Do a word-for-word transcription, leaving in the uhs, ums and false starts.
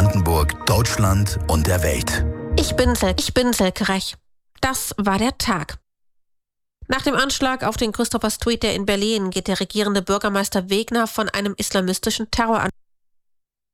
Brandenburg, Deutschland und der Welt. Ich bin, Sel- ich bin Selke Rech. Das war der Tag. Nach dem Anschlag auf den Christopher Street in Berlin geht der regierende Bürgermeister Wegner von einem islamistischen Terroranschlag